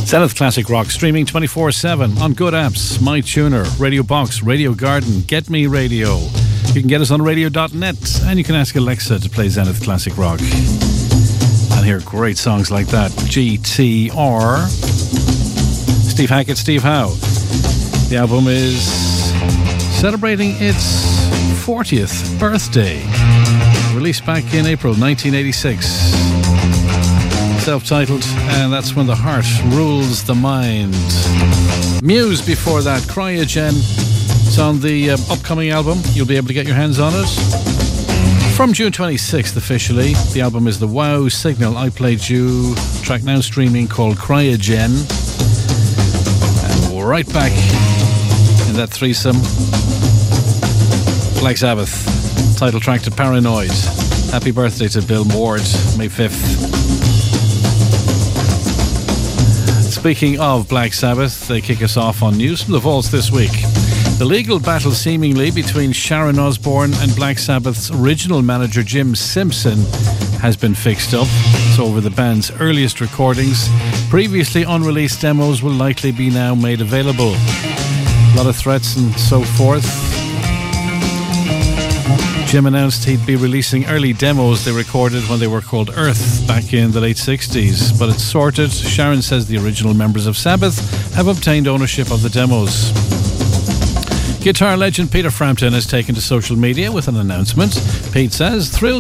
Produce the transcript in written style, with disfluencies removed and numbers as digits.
Zenith Classic Rock, streaming 24/7 on good apps, MyTuner, Radio Box, Radio Garden, Get Me Radio. You can get us on radio.net, and you can ask Alexa to play Zenith Classic Rock. And hear great songs like that. GTR. Steve Hackett, Steve Howe. The album is celebrating its 40th birthday. Released back in April 1986. Self-titled, and that's When the Heart Rules the Mind. Muse before that, Cryogen. It's on the upcoming album. You'll be able to get your hands on it from June 26th officially. The album is the Wow Signal. I played you track now streaming called Cryogen. And right back in that threesome, Black Sabbath, title track to Paranoid. Happy birthday to Bill Ward, May 5th. Speaking of Black Sabbath, they kick us off on News from the Vaults this week. The legal battle seemingly between Sharon Osbourne and Black Sabbath's original manager Jim Simpson has been fixed up. It's over the band's earliest recordings. Previously unreleased demos will likely be now made available. A lot of threats and so forth. Jim announced he'd be releasing early demos they recorded when they were called Earth back in the late 60s, but it's sorted. Sharon says the original members of Sabbath have obtained ownership of the demos. Guitar legend Peter Frampton has taken to social media with an announcement. Pete says, "Thrilled